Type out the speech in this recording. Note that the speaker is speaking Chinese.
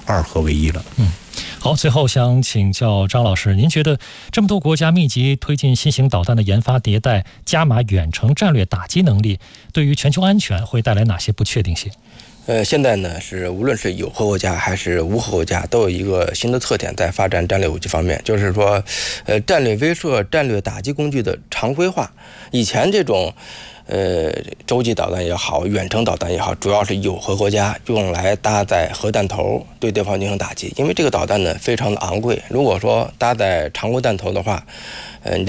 二合为一了。 好，最后想请教张老师，您觉得这么多国家密集推进新型导弹的研发迭代，加码远程战略打击能力，对于全球安全会带来哪些不确定性？ 现在呢无论是有核国家还是无核国家，都有一个新的特点在发展战略武器方面，就是说，战略威慑、战略打击工具的常规化。以前这种洲际导弹也好，远程导弹也好，主要是有核国家用来搭载核弹头对对方进行打击，因为这个导弹呢非常的昂贵，如果说搭载常规弹头的话，